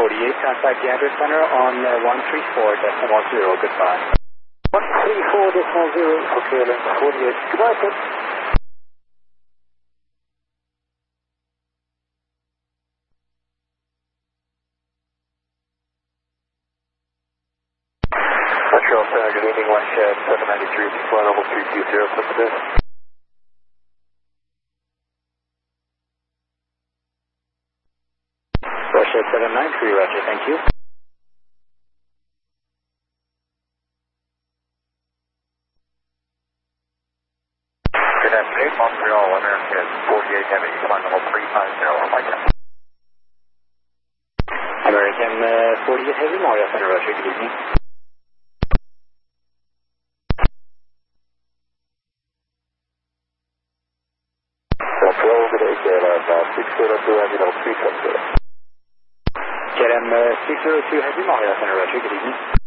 contact the address center on 134.10, goodbye. 134.10, okay, Lima 48, goodbye, sir. Montreal Center, good evening, WestJet 793, flight level 320, click to this. WestJet 793, roger, thank you. Good afternoon, Montreal, American 48 Heavy, flight level 350, flight time. American 48 Heavy, Montreal Center, roger, good evening. Montreal, good day, KLM 602 Heavy, level 370. KLM 602 Heavy, Montreal Center, roger, good evening.